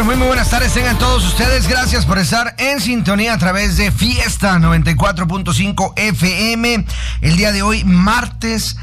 Muy buenas tardes tengan todos ustedes. Gracias por estar en sintonía a través de Fiesta 94.5 FM. El día de hoy, martes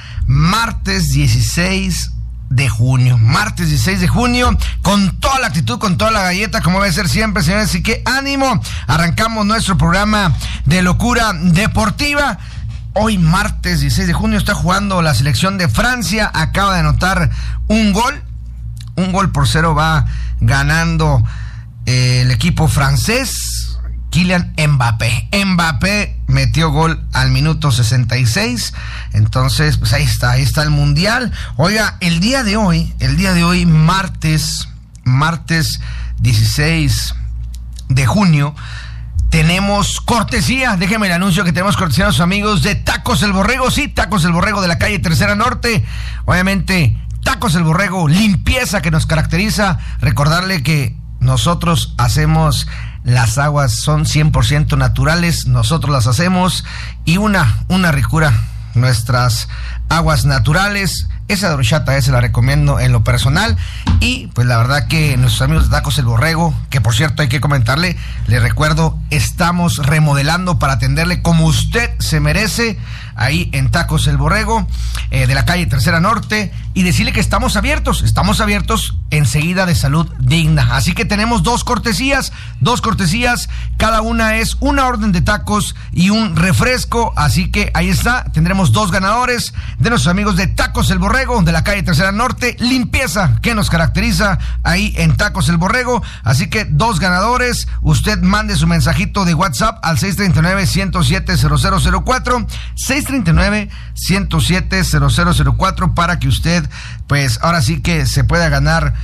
16 de junio. Martes 16 de junio, con toda la actitud, con toda la galleta, como debe ser siempre, señores. Así que ánimo. Arrancamos nuestro programa de locura deportiva. Hoy, martes 16 de junio, está jugando la selección de Francia. Acaba de anotar un gol. 1-0 va ganando el equipo francés. Kylian Mbappé. Mbappé metió gol al minuto 66. Entonces, pues ahí está el mundial. Oiga, el día de hoy, martes 16 de junio, tenemos cortesía, déjenme el anuncio que tenemos cortesía a los amigos de Tacos El Borrego. Sí, Tacos El Borrego de la calle Tercera Norte. Obviamente, Tacos El Borrego, limpieza que nos caracteriza. Recordarle que nosotros hacemos las aguas, son 100% naturales, nosotros las hacemos, y una ricura, nuestras aguas naturales. Esa de horchata se la recomiendo en lo personal. Y pues la verdad que nuestros amigos de Tacos El Borrego, que por cierto hay que comentarle, le recuerdo, estamos remodelando para atenderle como usted se merece, ahí en Tacos El Borrego, de la calle Tercera Norte, y decirle que estamos abiertos enseguida de Salud Digna. Así que tenemos dos cortesías, cada una es una orden de tacos y un refresco. Así que ahí está, tendremos dos ganadores de nuestros amigos de Tacos El Borrego, de la calle Tercera Norte, limpieza que nos caracteriza ahí en Tacos El Borrego. Así que dos ganadores. Usted mande su mensajito de WhatsApp al 639-107-0004, 639-107-0004, para que usted, pues ahora sí que se pueda ganar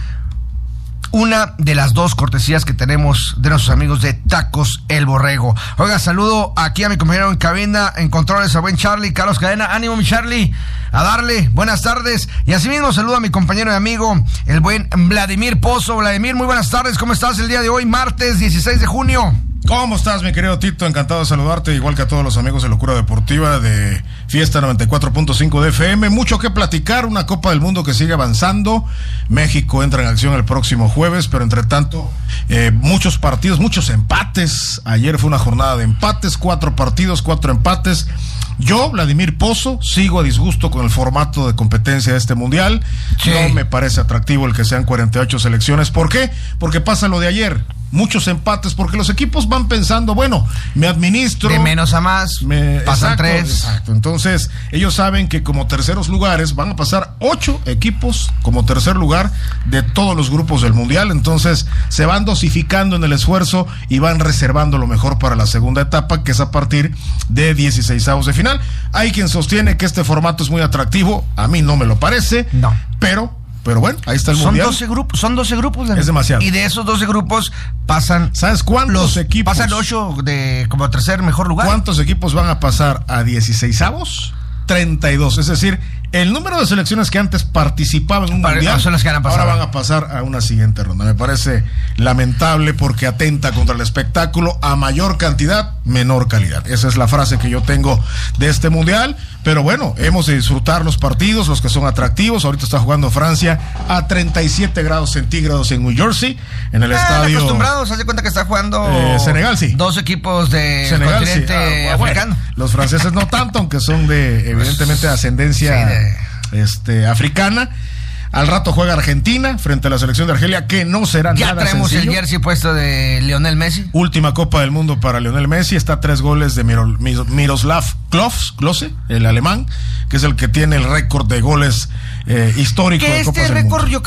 una de las dos cortesías que tenemos de nuestros amigos de Tacos El Borrego. Oiga, saludo aquí a mi compañero en cabina, en controles, a buen Charlie, Carlos Cadena. Ánimo, mi Charlie, a darle, buenas tardes. Y asimismo saludo a mi compañero y amigo, el buen Vladimir Pozo. Vladimir, muy buenas tardes, ¿cómo estás el día de hoy, martes 16 de junio? ¿Cómo estás, mi querido Tito? Encantado de saludarte, igual que a todos los amigos de Locura Deportiva de Fiesta 94.5 de FM. Mucho que platicar, una Copa del Mundo que sigue avanzando. México entra en acción el próximo jueves, pero entre tanto, muchos partidos, muchos empates. Ayer fue una jornada de empates, 4 partidos, 4 empates. Yo, Vladimir Pozo, sigo a disgusto con el formato de competencia de este mundial. Sí. No me parece atractivo el que sean 48 selecciones. ¿Por qué? Porque pasa lo de ayer. Muchos empates, porque los equipos van pensando, bueno, me administro. De menos a más, pasan 3. Exacto. Entonces, ellos saben que como terceros lugares van a pasar 8 equipos como tercer lugar de todos los grupos del mundial. Entonces, se van dosificando en el esfuerzo y van reservando lo mejor para la segunda etapa, que es a partir de 16avos de final. Hay quien sostiene que este formato es muy atractivo. A mí no me lo parece. No. Pero bueno, ahí está el mundial. Son 12 grupos. Es demasiado. Y de esos 12 grupos pasan... ¿Sabes cuántos equipos? Pasan 8 como tercer mejor lugar. ¿Cuántos equipos van a pasar a 16avos? 32. Es decir, el número de selecciones que antes participaban en un mundial, son las que ahora van a pasar a una siguiente ronda. Me parece lamentable porque atenta contra el espectáculo. A mayor cantidad, menor calidad. Esa es la frase que yo tengo de este mundial. Pero bueno, hemos de disfrutar los partidos, los que son atractivos. Ahorita está jugando Francia a 37 grados centígrados en New Jersey, en el estadio... acostumbrados, haz de cuenta que está jugando... Senegal, sí. 2 equipos de continente africano. Bueno, los franceses no tanto, aunque son de, evidentemente, de ascendencia africana. Al rato juega Argentina frente a la selección de Argelia, que no será nada sencillo. Ya traemos el jersey puesto de Lionel Messi. Última Copa del Mundo para Lionel Messi. Está a 3 goles de Miroslav Klose, el alemán, que es el que tiene el récord de goles histórico de Copas del Mundo. Que este récord yo